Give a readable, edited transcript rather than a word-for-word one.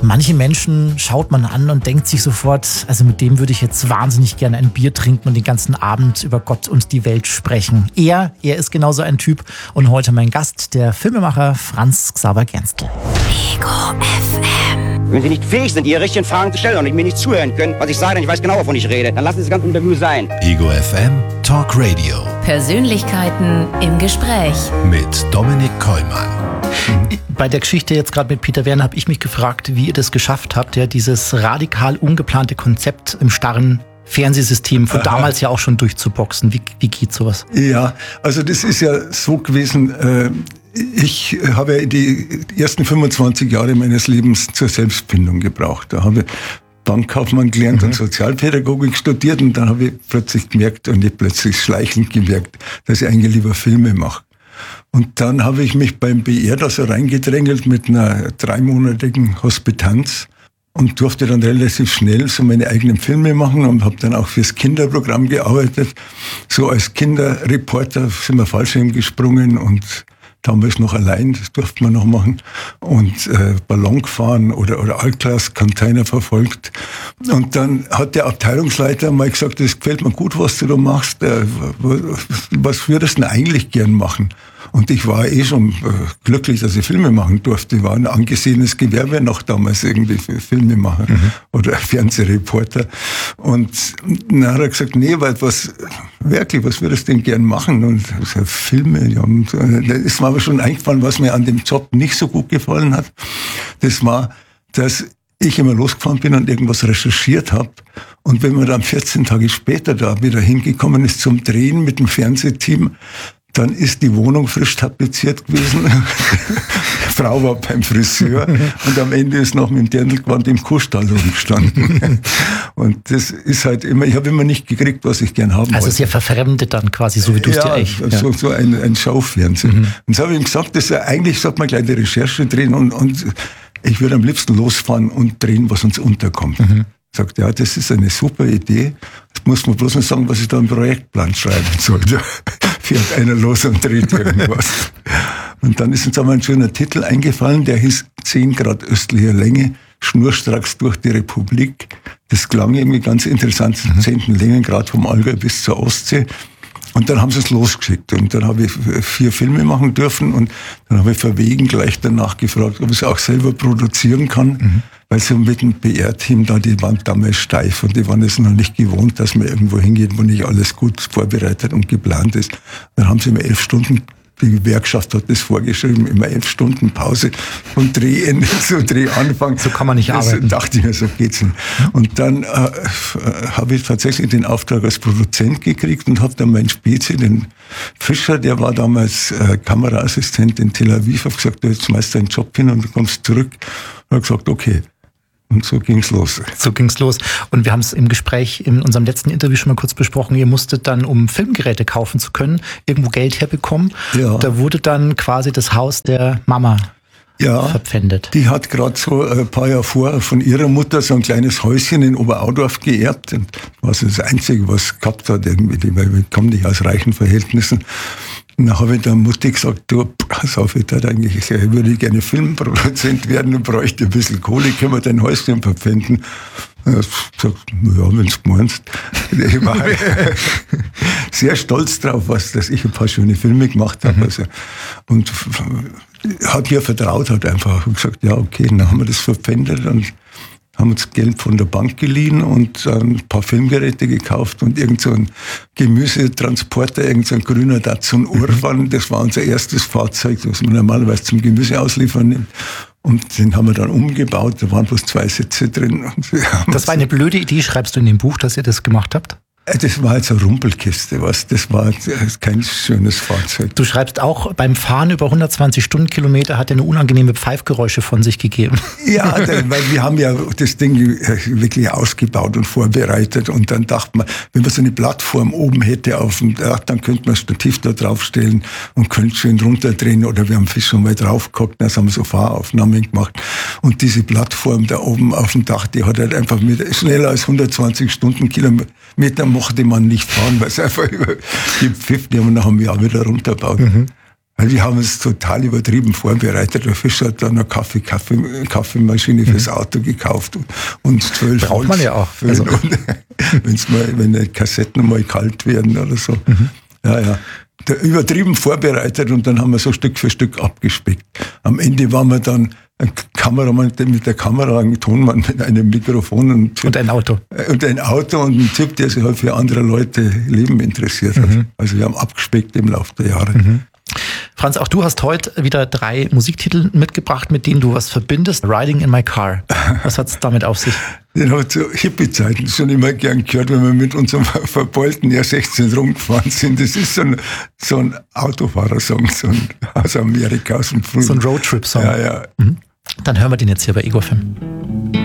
Manche Menschen schaut man an und denkt sich sofort, also mit dem würde ich jetzt wahnsinnig gerne ein Bier trinken und den ganzen Abend über Gott und die Welt sprechen. Er ist genauso ein Typ und heute mein Gast, der Filmemacher Franz Xaver Gerstl. Ego FM. Wenn Sie nicht fähig sind, Ihre richtigen Fragen zu stellen und mir nicht zuhören können, was ich sage, denn ich weiß genau, wovon ich rede, dann lassen Sie das ganze Interview sein. Ego FM Talk Radio. Persönlichkeiten im Gespräch. Mit Dominik Kollmann. Bei der Geschichte jetzt gerade mit Peter Werner habe ich mich gefragt, wie ihr das geschafft habt, ja, dieses radikal ungeplante Konzept im starren Fernsehsystem von damals ja auch schon durchzuboxen. Wie geht sowas? Ja, also das ist ja so gewesen, ich habe ja die ersten 25 Jahre meines Lebens zur Selbstfindung gebraucht. Da habe ich Bankkaufmann gelernt und Sozialpädagogik studiert und dann habe ich plötzlich gemerkt und nicht plötzlich schleichend gemerkt, dass ich eigentlich lieber Filme mache. Und dann habe ich mich beim BR da so reingedrängelt mit einer 3-monatigen Hospitanz und durfte dann relativ schnell so meine eigenen Filme machen und habe dann auch fürs Kinderprogramm gearbeitet. So als Kinderreporter sind wir Fallschirm gesprungen und damals noch allein, das durfte man noch machen, und Ballon gefahren oder Altglas-Container verfolgt. Und dann hat der Abteilungsleiter mal gesagt, das gefällt mir gut, was du da machst, was würdest du denn eigentlich gern machen? Und ich war schon glücklich, dass ich Filme machen durfte. Ich war ein angesehenes Gewerbe noch damals irgendwie für Filmemacher oder Fernsehreporter. Und dann hat er gesagt, nee, was würdest du denn gern machen? Und ich sag, Filme, ja. Und es war aber schon eingefallen, was mir an dem Job nicht so gut gefallen hat. Das war, dass ich immer losgefahren bin und irgendwas recherchiert habe. Und wenn man dann 14 Tage später da wieder hingekommen ist zum Drehen mit dem Fernsehteam, dann ist die Wohnung frisch tapeziert gewesen. Die Frau war beim Friseur und am Ende ist noch mit dem Dirndlgewand im Kuhstall rumgestanden. Und das ist halt immer, ich habe immer nicht gekriegt, was ich gern haben wollte. Also sehr verfremdet dann quasi, so wie du es dir echt. Ja, so ein Schaufernsehen. Und so habe ich ihm gesagt, eigentlich sollte man gleich die Recherche drehen und ich würde am liebsten losfahren und drehen, was uns unterkommt. Sagt, ja, das ist eine super Idee. Jetzt muss man bloß noch sagen, was ich da im Projektplan schreiben soll. Da fährt einer los und dreht irgendwas. Und dann ist uns aber ein schöner Titel eingefallen, der hieß 10 Grad östlicher Länge, schnurstracks durch die Republik. Das klang irgendwie ganz interessant, 10. Längengrad vom Allgäu bis zur Ostsee. Und dann haben sie es losgeschickt. Und dann habe ich 4 Filme machen dürfen. Und dann habe ich verwegen gleich danach gefragt, ob ich es auch selber produzieren kann. Weil so mit dem PR-Team da, die waren damals steif und die waren es noch nicht gewohnt, dass man irgendwo hingeht, wo nicht alles gut vorbereitet und geplant ist. Dann haben sie mir 11 Stunden, die Gewerkschaft hat das vorgeschrieben, immer 11 Stunden Pause und Drehende zu Drehanfang. So kann man nicht arbeiten. Dachte ich mir, so geht's nicht. Und dann habe ich tatsächlich den Auftrag als Produzent gekriegt und habe dann meinen Spezi, den Fischer, der war damals Kameraassistent in Tel Aviv, habe gesagt, du jetzt schmeißt deinen Job hin und du kommst zurück. Und habe gesagt, okay. Und so ging's los. So ging's los. Und wir haben es im Gespräch in unserem letzten Interview schon mal kurz besprochen. Ihr musstet dann, um Filmgeräte kaufen zu können, irgendwo Geld herbekommen. Ja. Da wurde dann quasi das Haus der Mama verpfändet. Die hat gerade so ein paar Jahre vor von ihrer Mutter so ein kleines Häuschen in Oberaudorf geerbt. Und das war das Einzige, was gehabt hat irgendwie, weil wir kommen nicht aus reichen Verhältnissen. Und dann habe ich der Mutti gesagt, du, pass auf, ich würde gerne Filmproduzent werden und bräuchte ein bisschen Kohle, können wir dein Häuschen verpfänden? Er hat gesagt, ja, wenn du meinst. Ich war sehr stolz drauf, dass ich ein paar schöne Filme gemacht habe. Also, und hat mir vertraut, hat einfach gesagt, ja, okay, dann haben wir das verpfändet und haben uns Geld von der Bank geliehen und ein paar Filmgeräte gekauft und irgend so ein Gemüsetransporter, irgend so ein grüner Datsun Urban. Das war unser erstes Fahrzeug, das man normalerweise zum Gemüse ausliefern nimmt. Und den haben wir dann umgebaut, da waren bloß 2 Sitze drin. Das war eine blöde Idee, schreibst du in dem Buch, dass ihr das gemacht habt? Das war jetzt eine Rumpelkiste, das war kein schönes Fahrzeug. Du schreibst auch, beim Fahren über 120 Stundenkilometer hat er eine unangenehme Pfeifgeräusche von sich gegeben. Ja, weil wir haben ja das Ding wirklich ausgebaut und vorbereitet und dann dachte man, wenn man so eine Plattform oben hätte auf dem Dach, dann könnte man ein Stativ da draufstellen und könnte schön runterdrehen oder wir haben schon mal drauf geguckt, dann haben wir so Fahraufnahmen gemacht und diese Plattform da oben auf dem Dach, die hat halt einfach schneller als 120 Stundenkilometer mochte man nicht fahren, weil es einfach gepfiffen, die haben wir nach einem Jahr wieder runtergebaut. Wir haben es total übertrieben vorbereitet. Der Fischer hat dann eine Kaffeemaschine fürs Auto gekauft und 12 Braucht man ja auch. Also. Wenn die Kassetten mal kalt werden oder so. Ja. Übertrieben vorbereitet und dann haben wir so Stück für Stück abgespeckt. Am Ende waren wir dann ein Kameramann mit der Kamera, ein Tonmann mit einem Mikrofon und ein Auto. Und ein Auto und ein Typ, der sich halt für andere Leute Leben interessiert hat. Also wir haben abgespeckt im Laufe der Jahre. Franz, auch du hast heute wieder 3 Musiktitel mitgebracht, mit denen du was verbindest. Riding in my car. Was hat's damit auf sich? Den habe ich zu Hippie-Zeiten schon immer gern gehört, wenn wir mit unserem verbeulten R16 rumgefahren sind. Das ist so ein Autofahrersong, so ein aus Amerika, aus dem Frühling. So ein Roadtrip-Song. Ja. Dann hören wir den jetzt hier bei Ego FM.